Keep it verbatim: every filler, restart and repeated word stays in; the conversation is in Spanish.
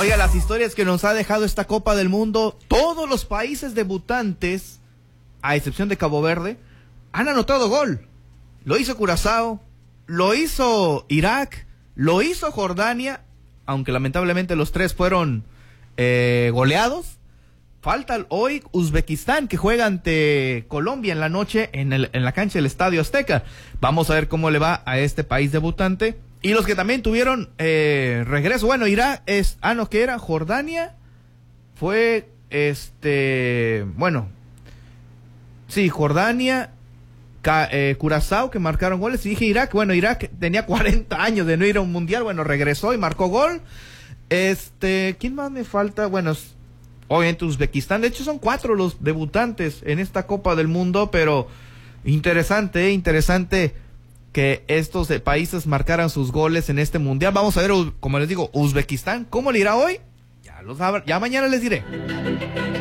Oiga, las historias que nos ha dejado esta Copa del Mundo, todos los países debutantes, a excepción de Cabo Verde, han anotado gol. Lo hizo Curazao, lo hizo Irak, lo hizo Jordania, aunque lamentablemente los tres fueron eh, goleados. Falta hoy Uzbekistán, que juega ante Colombia en la noche en, el, en la cancha del Estadio Azteca. Vamos a ver cómo le va a este país debutante. Y los que también tuvieron eh, regreso, bueno, Irak es, ah, no, ¿qué era? Jordania fue, este, bueno, sí, Jordania, Ca, eh, Curazao, que marcaron goles, y dije Irak, bueno, Irak tenía cuarenta años de no ir a un mundial, bueno, regresó y marcó gol. Este, ¿quién más me falta? Bueno, obviamente Uzbekistán, de hecho son cuatro los debutantes en esta Copa del Mundo, pero interesante, eh, interesante que estos eh, países marcaran sus goles en este mundial. Vamos a ver, como les digo, Uzbekistán, ¿cómo le irá hoy? Ya lo sabrán, ya mañana les diré.